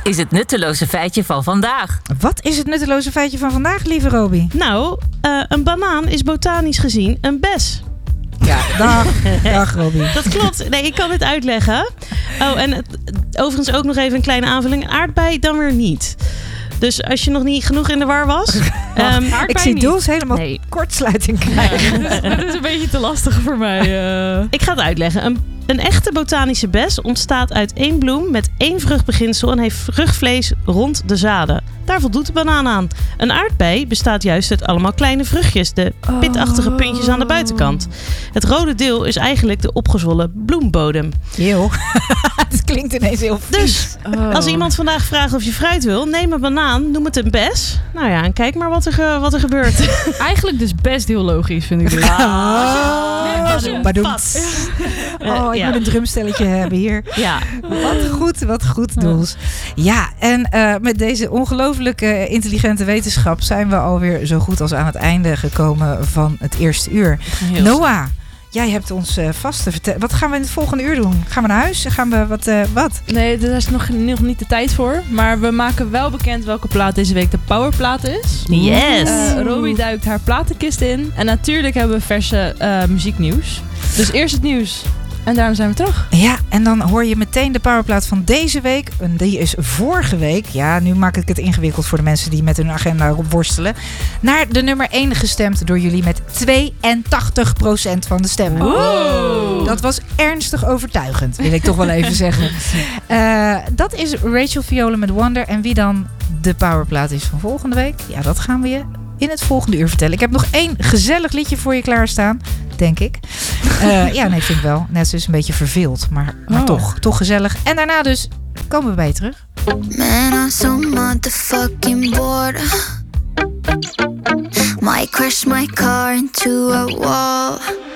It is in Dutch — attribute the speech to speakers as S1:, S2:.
S1: is het nutteloze feitje van vandaag.
S2: Wat is het nutteloze feitje van vandaag, lieve Roby?
S3: Nou, een banaan is botanisch gezien een bes.
S2: Ja, dag Roby.
S3: Dat klopt. Nee, ik kan het uitleggen. Oh, en overigens ook nog even een kleine aanvulling. Aardbei dan weer niet. Dus als je nog niet genoeg in de war was...
S2: ik zie Doels helemaal kortsluiting krijgen.
S4: Dat is een beetje te lastig voor mij.
S3: Ik ga het uitleggen. Een echte botanische bes ontstaat uit 1 bloem met 1 vruchtbeginsel en heeft vruchtvlees rond de zaden. Daar voldoet de banaan aan. Een aardbei bestaat juist uit allemaal kleine vruchtjes, de pitachtige puntjes aan de buitenkant. Het rode deel is eigenlijk de opgezwollen bloembodem.
S2: Eeuw, het klinkt ineens heel vies.
S3: Dus als iemand vandaag vraagt of je fruit wil, neem een banaan, noem het een bes. Nou ja, en kijk maar wat er gebeurt.
S4: Eigenlijk dus best heel logisch, vind ik dit.
S2: Ik moet een drumstelletje hebben hier.
S3: Ja.
S2: Wat goed, Doels. Ja, en met deze ongelooflijk intelligente wetenschap zijn we alweer zo goed als aan het einde gekomen van het eerste uur. Noah, jij hebt ons vast te vertellen. Wat gaan we in het volgende uur doen? Gaan we naar huis? Gaan we wat?
S5: Nee, daar is nog niet de tijd voor. Maar we maken wel bekend welke plaat deze week de powerplaat is.
S3: Yes!
S5: Roby duikt haar platenkist in. En natuurlijk hebben we verse muzieknieuws. Dus eerst het nieuws. En daarom zijn we terug.
S2: Ja, en dan hoor je meteen de powerplaat van deze week. En die is vorige week. Ja, nu maak ik het ingewikkeld voor de mensen die met hun agenda worstelen. Naar de nummer 1 gestemd door jullie met 82% van de stemmen.
S5: Wow.
S2: Dat was ernstig overtuigend, wil ik toch wel even zeggen. Dat is Rachel Viola met Wonder. En wie dan de powerplaat is van volgende week? Ja, dat gaan we je in het volgende uur vertellen. Ik heb nog 1 gezellig liedje voor je klaarstaan. Denk ik. Ja, nee, vind ik wel. Net is een beetje verveeld. Maar toch gezellig. En daarna dus komen we bij je terug.
S6: Man, I'm so motherfucking bored. Might crash my car into a wall.